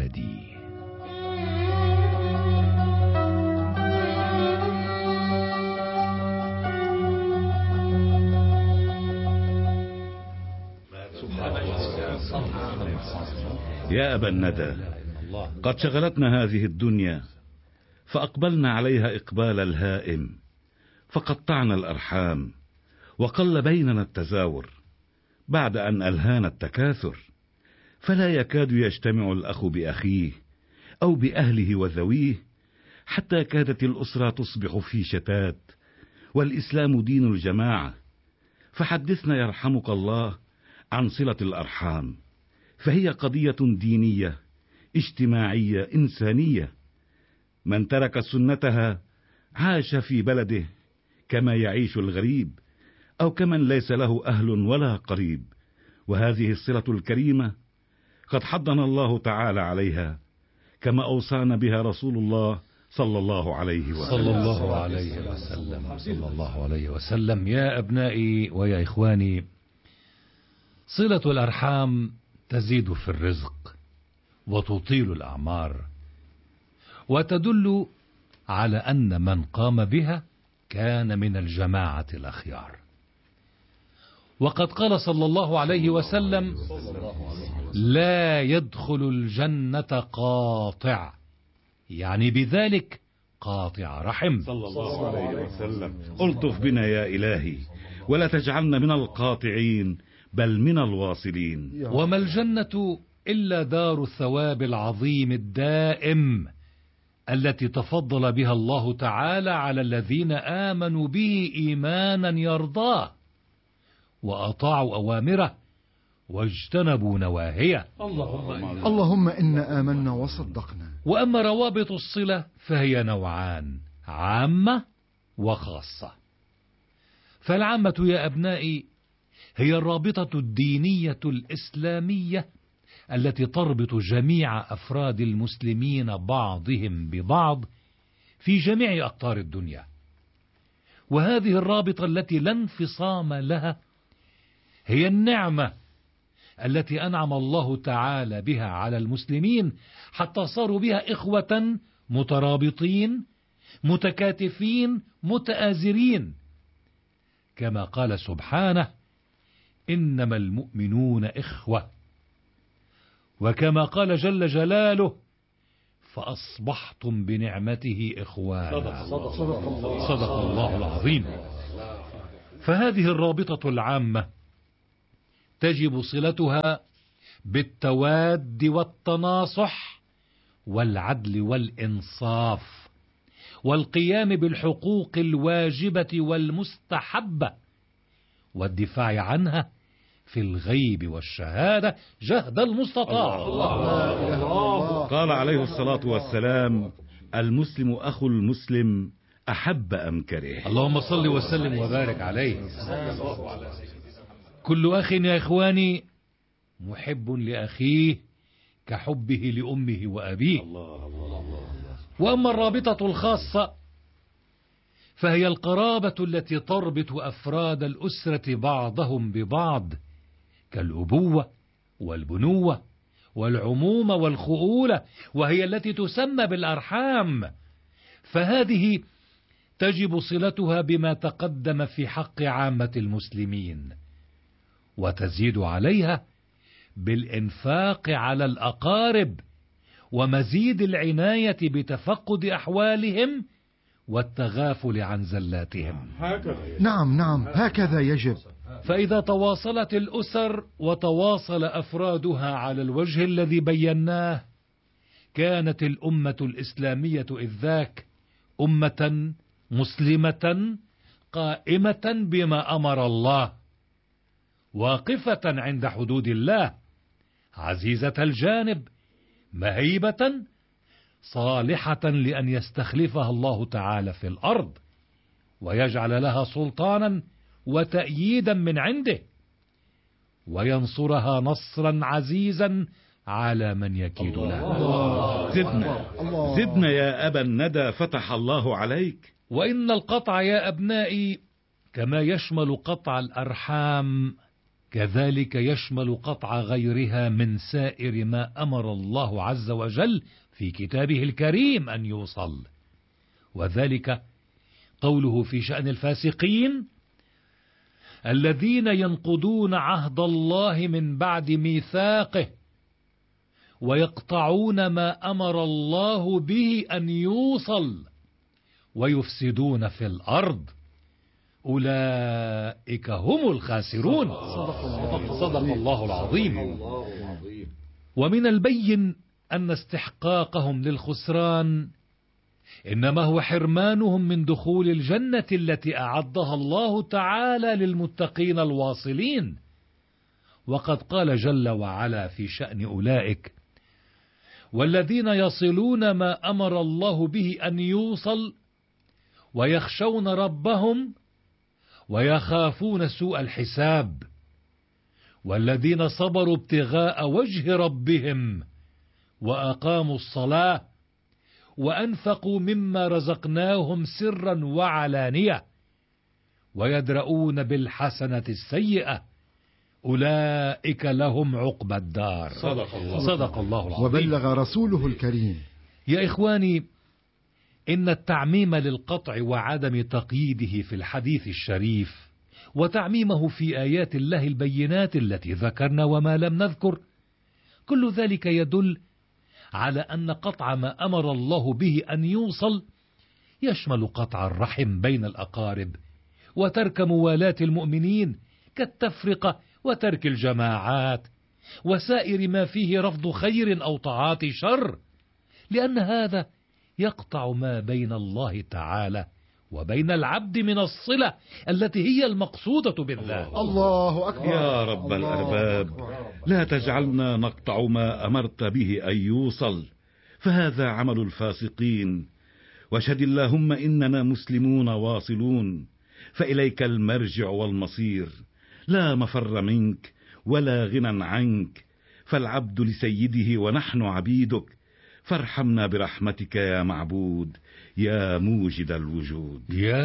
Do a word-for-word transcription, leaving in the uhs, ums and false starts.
أولادي. يا أبا الندى، قد شغلتنا هذه الدنيا فأقبلنا عليها إقبال الهائم، فقطعنا الأرحام وقل بيننا التزاور بعد أن ألهانا التكاثر، فلا يكاد يجتمع الأخ بأخيه أو بأهله وذويه، حتى كادت الأسرة تصبح في شتات، والإسلام دين الجماعة. فحدثنا يرحمك الله عن صلة الأرحام، فهي قضية دينية اجتماعية إنسانية. من ترك سنتها عاش في بلده كما يعيش الغريب، أو كمن ليس له أهل ولا قريب. وهذه الصلة الكريمة قد حضنا الله تعالى عليها، كما أوصانا بها رسول الله صلى الله عليه وسلم. صلى الله عليه وسلم صلى الله عليه وسلم. يا أبنائي ويا إخواني، صلة الأرحام تزيد في الرزق وتطيل الأعمار، وتدل على أن من قام بها كان من الجماعة الأخيار. وقد قال صلى الله عليه وسلم: لا يدخل الجنة قاطع، يعني بذلك قاطع رحم. صلى الله عليه وسلم: ألطف بنا يا إلهي ولا تجعلنا من القاطعين بل من الواصلين. وما الجنة إلا دار الثواب العظيم الدائم التي تفضل بها الله تعالى على الذين آمنوا به إيمانا يرضاه، وأطاعوا أوامره واجتنبوا نواهيه. اللهم, اللهم إنا آمنا وصدقنا. وأما روابط الصلة فهي نوعان: عامة وخاصة. فالعامة يا أبنائي هي الرابطة الدينية الإسلامية التي تربط جميع أفراد المسلمين بعضهم ببعض في جميع أقطار الدنيا. وهذه الرابطة التي لا انفصام لها هي النعمة التي أنعم الله تعالى بها على المسلمين، حتى صاروا بها إخوة مترابطين متكاتفين متآزرين، كما قال سبحانه: إنما المؤمنون إخوة. وكما قال جل جلاله: فأصبحتم بنعمته إخوانا. صدق الله العظيم. فهذه الرابطة العامة تجب صلتها بالتواد والتناصح والعدل والإنصاف والقيام بالحقوق الواجبة والمستحبة والدفاع عنها في الغيب والشهادة جهد المستطاع. قال عليه الصلاة والسلام: المسلم أخو المسلم أحب أم كره. اللهم صل وسلم وبارك عليه. كل أخ يا إخواني محب لأخيه كحبه لأمه وأبيه. وأما الرابطة الخاصة فهي القرابة التي تربط أفراد الأسرة بعضهم ببعض، كالأبوة والبنوة والعمومة والخؤولة، وهي التي تسمى بالأرحام. فهذه تجب صلتها بما تقدم في حق عامة المسلمين، وتزيد عليها بالإنفاق على الأقارب ومزيد العناية بتفقد أحوالهم والتغافل عن زلاتهم. نعم نعم هكذا يجب. فإذا تواصلت الأسر وتواصل أفرادها على الوجه الذي بيناه، كانت الأمة الإسلامية إذ ذاك أمة مسلمة قائمة بما أمر الله، واقفة عند حدود الله، عزيزة الجانب، مهيبة، صالحة لأن يستخلفها الله تعالى في الأرض ويجعل لها سلطانا وتأييدا من عنده، وينصرها نصرا عزيزا على من يكيد له. زدنا زدنا يا أبا الندى فتح الله عليك. وإن القطع يا أبنائي كما يشمل قطع الأرحام كذلك يشمل قطع غيرها من سائر ما أمر الله عز وجل في كتابه الكريم أن يوصل، وذلك قوله في شأن الفاسقين: الذين ينقضون عهد الله من بعد ميثاقه ويقطعون ما أمر الله به أن يوصل ويفسدون في الأرض أولئك هم الخاسرون. صدق الله العظيم. ومن البين أن استحقاقهم للخسران إنما هو حرمانهم من دخول الجنة التي أعدها الله تعالى للمتقين الواصلين. وقد قال جل وعلا في شأن أولئك: والذين يصلون ما أمر الله به أن يوصل ويخشون ربهم ويخافون سوء الحساب، والذين صبروا ابتغاء وجه ربهم وأقاموا الصلاة وأنفقوا مما رزقناهم سرا وعلانية ويدرؤون بالحسنة السيئة أولئك لهم عقبى الدار. صدق الله, صدق الله العظيم. وبلغ رسوله الكريم. يا إخواني، إن التعميم للقطع وعدم تقييده في الحديث الشريف وتعميمه في آيات الله البينات التي ذكرنا وما لم نذكر، كل ذلك يدل على أن قطع ما أمر الله به أن يوصل يشمل قطع الرحم بين الأقارب وترك موالاة المؤمنين كالتفرقة وترك الجماعات وسائر ما فيه رفض خير أو طاعات شر، لأن هذا يقطع ما بين الله تعالى وبين العبد من الصلة التي هي المقصودة بالله. الله أكبر. يا رب الأرباب، لا تجعلنا نقطع ما أمرت به أن يوصل، فهذا عمل الفاسقين. واشهد اللهم إننا مسلمون واصلون، فإليك المرجع والمصير، لا مفر منك ولا غنى عنك، فالعبد لسيده ونحن عبيدك، فارحمنا برحمتك يا معبود يا موجد الوجود. يا